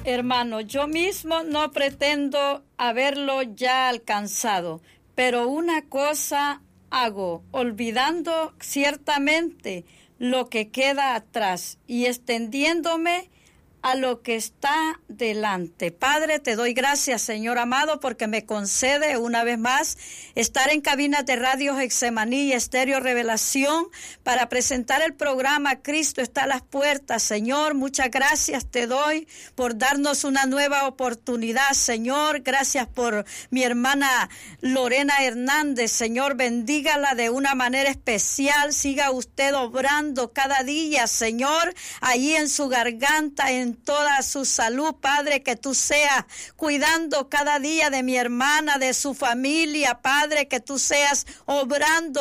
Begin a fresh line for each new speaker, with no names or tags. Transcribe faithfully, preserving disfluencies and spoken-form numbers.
Hermano, yo mismo no pretendo haberlo ya alcanzado, pero una cosa hago, olvidando ciertamente lo que queda atrás y extendiéndome a lo que está delante. Padre, te doy gracias, Señor amado, porque me concede una vez más estar en cabinas de Radio Getsemaní y Estéreo Revelación para presentar el programa Cristo está a las puertas. Señor, muchas gracias te doy por darnos una nueva oportunidad, Señor. Gracias por mi hermana Lorena Hernández. Señor, bendígala de una manera especial. Siga usted obrando cada día, Señor, ahí en su garganta, en toda su salud, Padre, que tú seas cuidando cada día de mi hermana, de su familia, Padre, que tú seas obrando